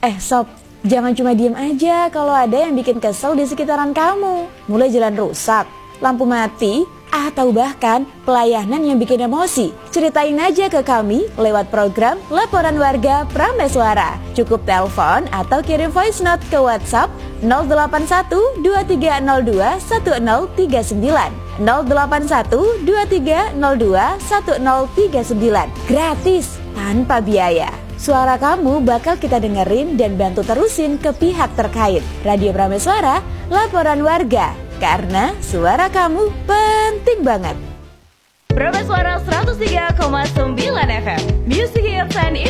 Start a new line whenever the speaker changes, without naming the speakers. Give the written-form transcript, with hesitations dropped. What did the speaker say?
Sob, jangan cuma diem aja kalau ada yang bikin kesel di sekitaran kamu. Mulai jalan rusak, lampu mati, atau bahkan pelayanan yang bikin emosi. Ceritain aja ke kami lewat program Laporan Warga Prameswara. Cukup telepon atau kirim voice note ke WhatsApp 081 2302 1039 081 2302 1039. Gratis, tanpa biaya. Suara kamu bakal kita dengerin dan bantu terusin ke pihak terkait. Radio Prameswara, Laporan Warga. Karena suara kamu penting banget.
Prameswara 103,9 FM. Music Hits and